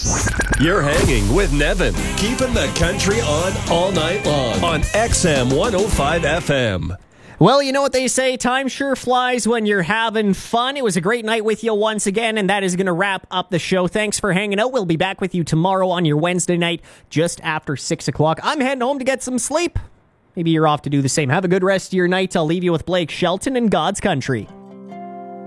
You're hanging with Nevin, keeping the country on all night long on XM 105 FM. Well, you know what they say, time sure flies when you're having fun. It was a great night with you once again, and that is going to wrap up the show. Thanks for hanging out. We'll be back with you tomorrow on your Wednesday night, just after 6 o'clock. I'm heading home to get some sleep. Maybe you're off to do the same. Have a good rest of your night. I'll leave you with Blake Shelton and God's Country.